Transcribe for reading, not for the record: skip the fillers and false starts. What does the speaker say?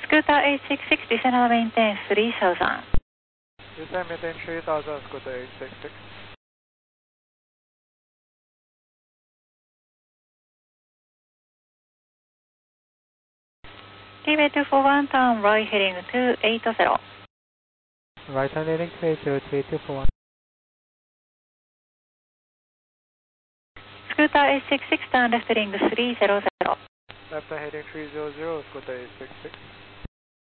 Scooter 866, descend and maintain 3000. Descend maintain 3000, Scooter 866. TWay 241, turn right heading 280. Right hand heading 280, 241. Scooter 866, turn left heading 300. Left hand heading 300, Scooter 866.